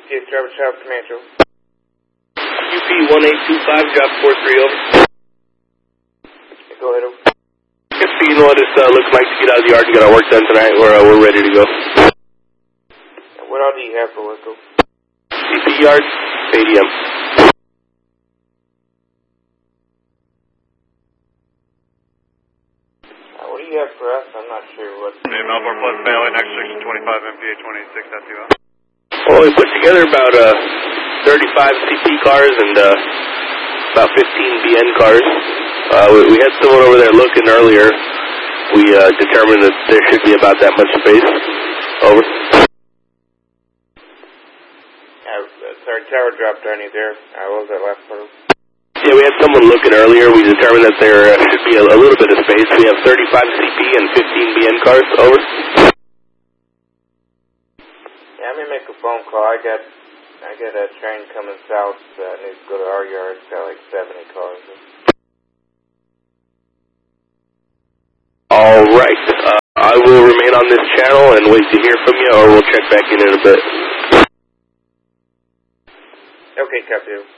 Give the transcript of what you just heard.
Yes, Travis House Command Show. UP 1825, drop 43 over. Go ahead, over. Yes, you know what this looks like to get out of the yard and get our work done tonight. We're ready to go. What all do you have for work, over? CP yard, ADM. What do you have for us? I'm not sure what. Melbourne Plus Bailey, next section 25 MPA 26.20. Well, we put together about 35 CP cars and about 15 BN cars. We had someone over there looking earlier. We determined that there should be about that much space. Over. Sorry, tower dropped on you there. What was that last part? Yeah, we had someone looking earlier. We determined that there should be a little bit of space. We have 35 CP and 15 BN cars. Over. Yeah, let me make a phone call. I got a train coming south that needs to go to our yard. It's got like 70 cars. All right. I will remain on this channel and wait to hear from you, or we'll check back in a bit. Okay, copy.